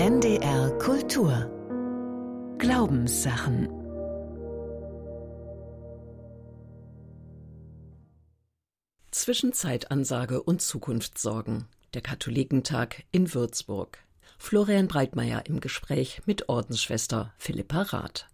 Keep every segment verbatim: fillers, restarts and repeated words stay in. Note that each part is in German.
N D R Kultur Glaubenssachen. Zwischenzeitansage und Zukunftssorgen. Der Katholikentag in Würzburg. Florian Breitmeier im Gespräch mit Ordensschwester Philippa Rath.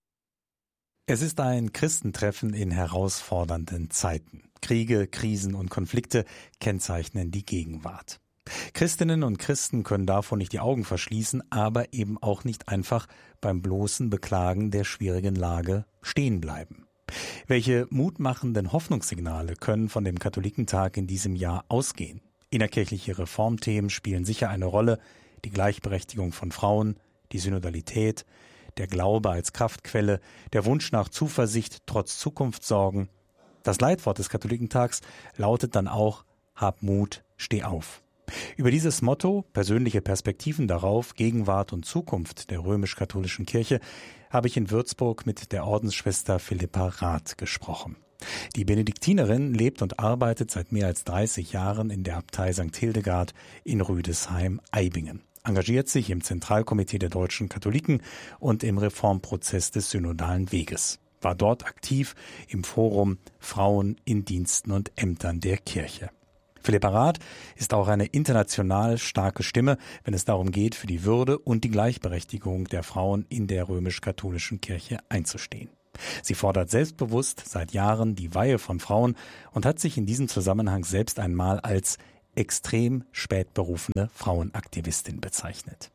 Es ist ein Christentreffen in herausfordernden Zeiten. Kriege, Krisen und Konflikte kennzeichnen die Gegenwart. Christinnen und Christen können davon nicht die Augen verschließen, aber eben auch nicht einfach beim bloßen Beklagen der schwierigen Lage stehen bleiben. Welche mutmachenden Hoffnungssignale können von dem Katholikentag in diesem Jahr ausgehen? Innerkirchliche Reformthemen spielen sicher eine Rolle, die Gleichberechtigung von Frauen, die Synodalität, der Glaube als Kraftquelle, der Wunsch nach Zuversicht trotz Zukunftssorgen. Das Leitwort des Katholikentags lautet dann auch: Hab Mut, steh auf. Über dieses Motto, persönliche Perspektiven darauf, Gegenwart und Zukunft der römisch-katholischen Kirche, habe ich in Würzburg mit der Ordensschwester Philippa Rath gesprochen. Die Benediktinerin lebt und arbeitet seit mehr als dreißig Jahren in der Abtei Sankt Hildegard in Rüdesheim-Eibingen, engagiert sich im Zentralkomitee der deutschen Katholiken und im Reformprozess des synodalen Weges, war dort aktiv im Forum Frauen in Diensten und Ämtern der Kirche. Philippa Rath ist auch eine international starke Stimme, wenn es darum geht, für die Würde und die Gleichberechtigung der Frauen in der römisch-katholischen Kirche einzustehen. Sie fordert selbstbewusst seit Jahren die Weihe von Frauen und hat sich in diesem Zusammenhang selbst einmal als extrem spät berufene Frauenaktivistin bezeichnet.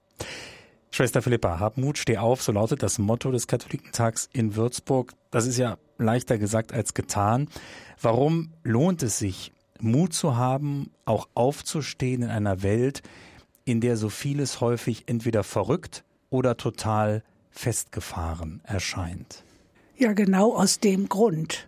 Schwester Philippa, hab Mut, steh auf, so lautet das Motto des Katholikentags in Würzburg. Das ist ja leichter gesagt als getan. Warum lohnt es sich, Mut zu haben, auch aufzustehen in einer Welt, in der so vieles häufig entweder verrückt oder total festgefahren erscheint? Ja, genau aus dem Grund.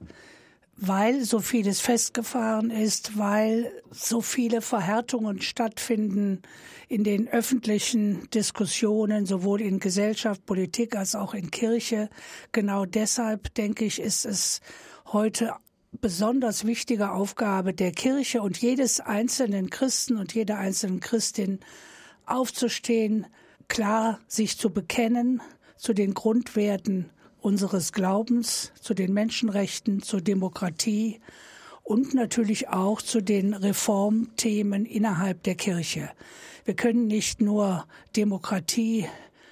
Weil so vieles festgefahren ist, weil so viele Verhärtungen stattfinden in den öffentlichen Diskussionen, sowohl in Gesellschaft, Politik als auch in Kirche. Genau deshalb, denke ich, ist es heute besonders wichtige Aufgabe der Kirche und jedes einzelnen Christen und jeder einzelnen Christin, aufzustehen, klar sich zu bekennen zu den Grundwerten unseres Glaubens, zu den Menschenrechten, zur Demokratie und natürlich auch zu den Reformthemen innerhalb der Kirche. Wir können nicht nur Demokratie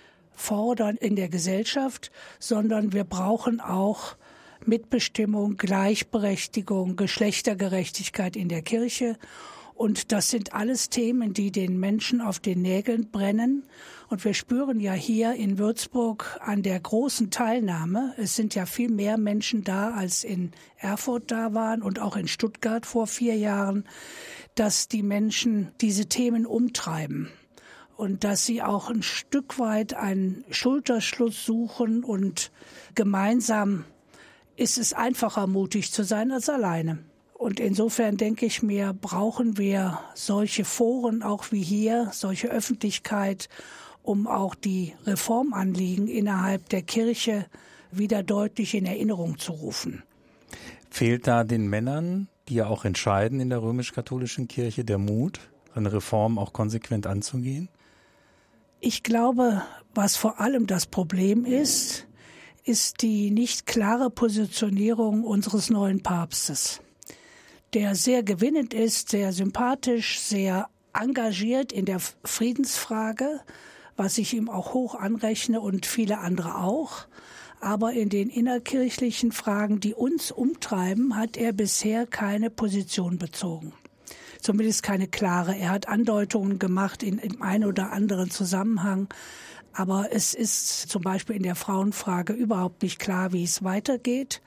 fordern in der Gesellschaft, sondern wir brauchen auch Mitbestimmung, Gleichberechtigung, Geschlechtergerechtigkeit in der Kirche. Und das sind alles Themen, die den Menschen auf den Nägeln brennen. Und wir spüren ja hier in Würzburg an der großen Teilnahme, es sind ja viel mehr Menschen da, als in Erfurt da waren und auch in Stuttgart vor vier Jahren, dass die Menschen diese Themen umtreiben. Und dass sie auch ein Stück weit einen Schulterschluss suchen und gemeinsam ist es einfacher, mutig zu sein als alleine. Und insofern denke ich mir, brauchen wir solche Foren auch wie hier, solche Öffentlichkeit, um auch die Reformanliegen innerhalb der Kirche wieder deutlich in Erinnerung zu rufen. Fehlt da den Männern, die ja auch entscheiden in der römisch-katholischen Kirche, der Mut, eine Reform auch konsequent anzugehen? Ich glaube, was vor allem das Problem ist, ist die nicht klare Positionierung unseres neuen Papstes, der sehr gewinnend ist, sehr sympathisch, sehr engagiert in der Friedensfrage, was ich ihm auch hoch anrechne und viele andere auch. Aber in den innerkirchlichen Fragen, die uns umtreiben, hat er bisher keine Position bezogen. Zumindest keine klare. Er hat Andeutungen gemacht in, in einem oder anderen Zusammenhang. Aber es ist zum Beispiel in der Frauenfrage überhaupt nicht klar, wie es weitergeht.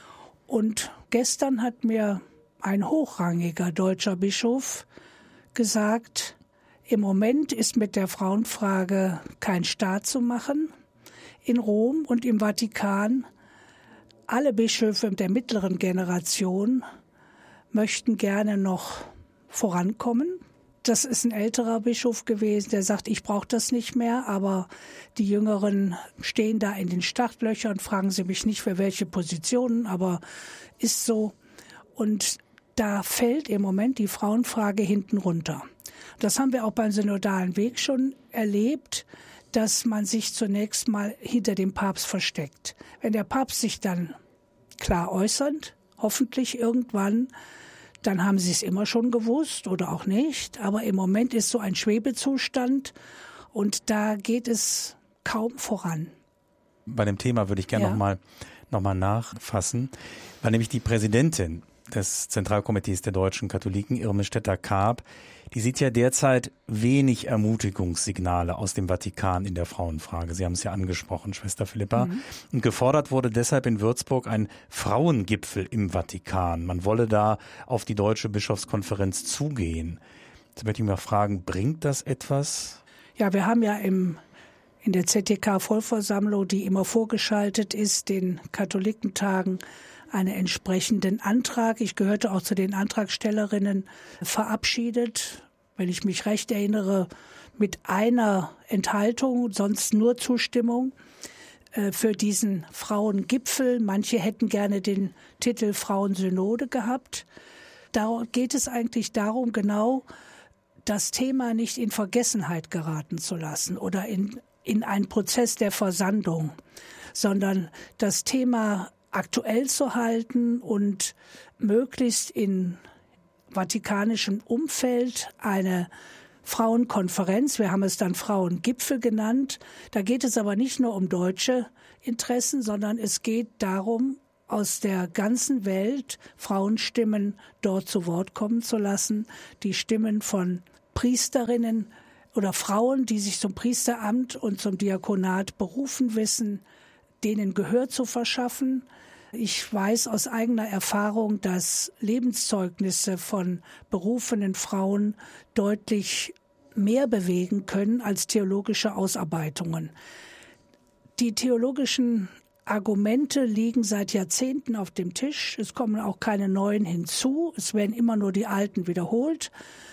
Und gestern hat mir ein hochrangiger deutscher Bischof gesagt, im Moment ist mit der Frauenfrage kein Staat zu machen. In Rom und im Vatikan, alle Bischöfe der mittleren Generation möchten gerne noch vorankommen. Das ist ein älterer Bischof gewesen, der sagt, ich brauche das nicht mehr, aber die Jüngeren stehen da in den Startlöchern, fragen Sie mich nicht für welche Positionen, aber ist so. Und da fällt im Moment die Frauenfrage hinten runter. Das haben wir auch beim synodalen Weg schon erlebt, dass man sich zunächst mal hinter dem Papst versteckt. Wenn der Papst sich dann klar äußert, hoffentlich irgendwann, dann haben sie es immer schon gewusst oder auch nicht. Aber im Moment ist so ein Schwebezustand und da geht es kaum voran. Bei dem Thema würde ich gerne ja. nochmal noch mal nachfassen, weil nämlich die Präsidentin des Zentralkomitees der deutschen Katholiken, Irme Stetter-Karp, die sieht ja derzeit wenig Ermutigungssignale aus dem Vatikan in der Frauenfrage. Sie haben es ja angesprochen, Schwester Philippa. Mhm. Und gefordert wurde deshalb in Würzburg ein Frauengipfel im Vatikan. Man wolle da auf die Deutsche Bischofskonferenz zugehen. Jetzt möchte ich mal fragen, bringt das etwas? Ja, wir haben ja im in der Z T K-Vollversammlung, die immer vorgeschaltet ist, den Katholikentagen, einen entsprechenden Antrag, ich gehörte auch zu den Antragstellerinnen, verabschiedet, wenn ich mich recht erinnere, mit einer Enthaltung, sonst nur Zustimmung äh, für diesen Frauengipfel. Manche hätten gerne den Titel Frauensynode gehabt. Da geht es eigentlich darum, genau das Thema nicht in Vergessenheit geraten zu lassen oder in, in einen Prozess der Versandung, sondern das Thema aktuell zu halten und möglichst in vatikanischem Umfeld eine Frauenkonferenz, wir haben es dann Frauengipfel genannt. Da geht es aber nicht nur um deutsche Interessen, sondern es geht darum, aus der ganzen Welt Frauenstimmen dort zu Wort kommen zu lassen, die Stimmen von Priesterinnen oder Frauen, die sich zum Priesteramt und zum Diakonat berufen wissen, denen Gehör zu verschaffen. Ich weiß aus eigener Erfahrung, dass Lebenszeugnisse von berufenen Frauen deutlich mehr bewegen können als theologische Ausarbeitungen. Die theologischen Argumente liegen seit Jahrzehnten auf dem Tisch. Es kommen auch keine neuen hinzu. Es werden immer nur die alten wiederholt.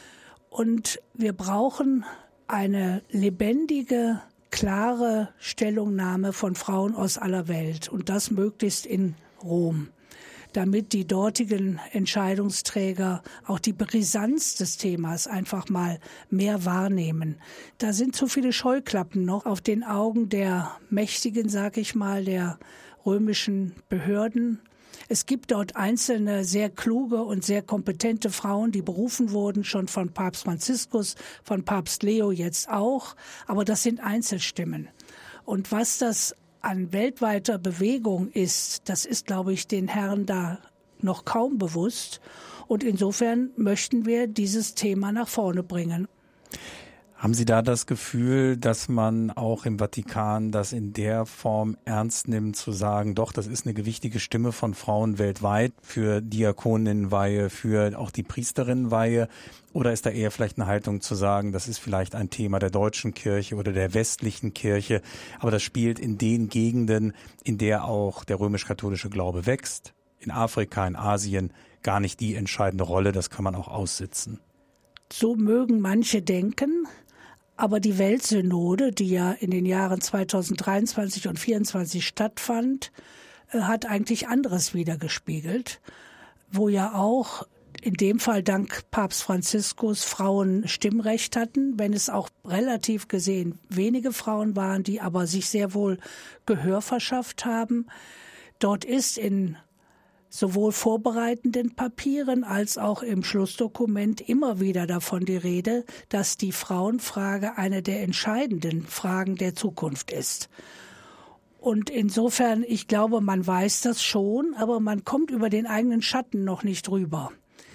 Und wir brauchen eine lebendige, klare Stellungnahme von Frauen aus aller Welt und das möglichst in Rom, damit die dortigen Entscheidungsträger auch die Brisanz des Themas einfach mal mehr wahrnehmen. Da sind zu viele Scheuklappen noch auf den Augen der Mächtigen, sag ich mal, der römischen Behörden. Es gibt dort einzelne sehr kluge und sehr kompetente Frauen, die berufen wurden, schon von Papst Franziskus, von Papst Leo jetzt auch. Aber das sind Einzelstimmen. Und was das an weltweiter Bewegung ist, das ist, glaube ich, den Herren da noch kaum bewusst. Und insofern möchten wir dieses Thema nach vorne bringen. Haben Sie da das Gefühl, dass man auch im Vatikan das in der Form ernst nimmt, zu sagen, doch, das ist eine gewichtige Stimme von Frauen weltweit für Diakoninnenweihe, für auch die Priesterinnenweihe? Oder ist da eher vielleicht eine Haltung zu sagen, das ist vielleicht ein Thema der deutschen Kirche oder der westlichen Kirche, aber das spielt in den Gegenden, in der auch der römisch-katholische Glaube wächst, in Afrika, in Asien, gar nicht die entscheidende Rolle, das kann man auch aussitzen? So mögen manche denken. Aber die Weltsynode, die ja in den Jahren zweitausenddreiundzwanzig und zweitausendvierundzwanzig stattfand, hat eigentlich anderes widergespiegelt, wo ja auch in dem Fall dank Papst Franziskus Frauen Stimmrecht hatten, wenn es auch relativ gesehen wenige Frauen waren, die aber sich sehr wohl Gehör verschafft haben. Dort ist in sowohl vorbereitenden Papieren als auch im Schlussdokument immer wieder davon die Rede, dass die Frauenfrage eine der entscheidenden Fragen der Zukunft ist. Und insofern, ich glaube, man weiß das schon, aber man kommt über den eigenen Schatten noch nicht rüber.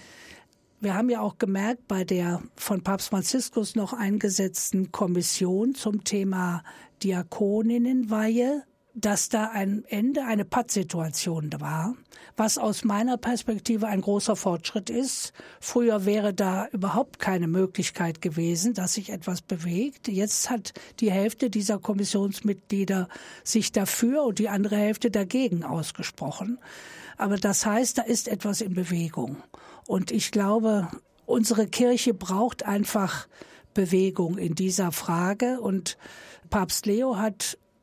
Wir haben ja auch gemerkt bei der von Papst Franziskus noch eingesetzten Kommission zum Thema Diakoninnenweihe, dass da am Ende eine Pattsituation war, was aus meiner Perspektive ein großer Fortschritt ist. Früher wäre da überhaupt keine Möglichkeit gewesen, dass sich etwas bewegt. Jetzt hat die Hälfte dieser Kommissionsmitglieder sich dafür und die andere Hälfte dagegen ausgesprochen. Aber das heißt, da ist etwas in Bewegung. Und ich glaube, unsere Kirche braucht einfach Bewegung in dieser Frage. Und Papst Leo hat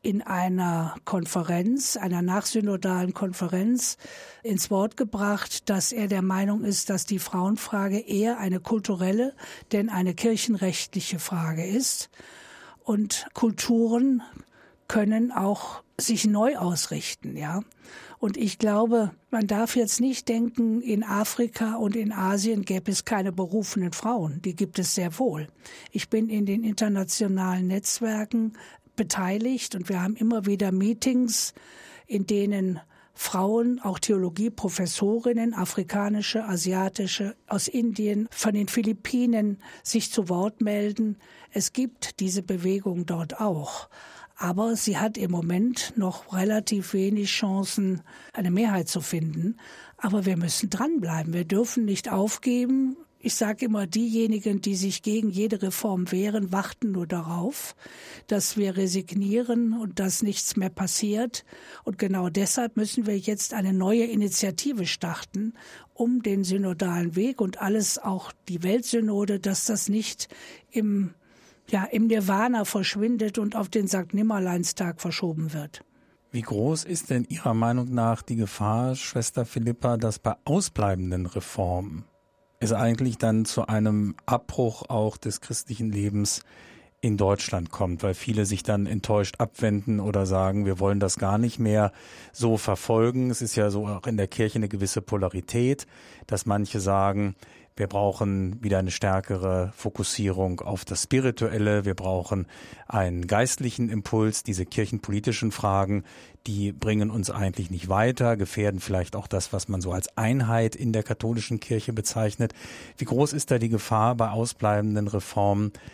in einer Konferenz, einer nachsynodalen Konferenz ins Wort gebracht, dass er der Meinung ist, dass die Frauenfrage eher eine kulturelle, denn eine kirchenrechtliche Frage ist. Und Kulturen können auch sich neu ausrichten, ja. Und ich glaube, man darf jetzt nicht denken, in Afrika und in Asien gäbe es keine berufenen Frauen. Die gibt es sehr wohl. Ich bin in den internationalen Netzwerken beteiligt und wir haben immer wieder Meetings, in denen Frauen, auch Theologieprofessorinnen, afrikanische, asiatische, aus Indien, von den Philippinen sich zu Wort melden. Es gibt diese Bewegung dort auch. Aber sie hat im Moment noch relativ wenig Chancen, eine Mehrheit zu finden. Aber wir müssen dranbleiben. Wir dürfen nicht aufgeben. Ich sage immer, diejenigen, die sich gegen jede Reform wehren, warten nur darauf, dass wir resignieren und dass nichts mehr passiert. Und genau deshalb müssen wir jetzt eine neue Initiative starten, um den synodalen Weg und alles, auch die Weltsynode, dass das nicht im ja, im Nirvana verschwindet und auf den Sankt Nimmerleinstag verschoben wird. Wie groß ist denn Ihrer Meinung nach die Gefahr, Schwester Philippa, dass bei ausbleibenden Reformen es eigentlich dann zu einem Abbruch auch des christlichen Lebens in Deutschland kommt, weil viele sich dann enttäuscht abwenden oder sagen, wir wollen das gar nicht mehr so verfolgen. Es ist ja so auch in der Kirche eine gewisse Polarität, dass manche sagen, wir brauchen wieder eine stärkere Fokussierung auf das Spirituelle. Wir brauchen einen geistlichen Impuls. Diese kirchenpolitischen Fragen, die bringen uns eigentlich nicht weiter, gefährden vielleicht auch das, was man so als Einheit in der katholischen Kirche bezeichnet. Wie groß ist da die Gefahr bei ausbleibenden Reformen,